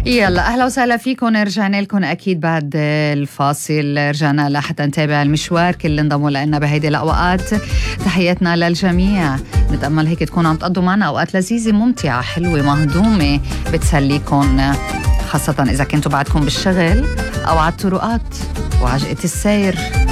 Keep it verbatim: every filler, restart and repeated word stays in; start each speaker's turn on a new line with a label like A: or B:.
A: يلا أهلا وسهلا فيكم. رجعنا لكم أكيد بعد الفاصل، رجعنا لحتى نتابع المشوار كل اللي انضموا لنا بهيدي الأوقات. تحياتنا للجميع، نتأمل هيك تكونوا عم تقضوا معنا أوقات لذيذة ممتعة حلوة مهضومة بتسليكم، خاصة إذا كنتوا بعدكم بالشغل أو على الطرقات وعجقة السير.